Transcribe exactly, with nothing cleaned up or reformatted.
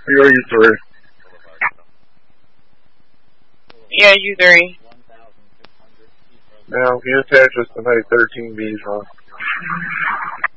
Here, you three. Yeah, you three. Now, can you attach us to night thirteen B's, huh?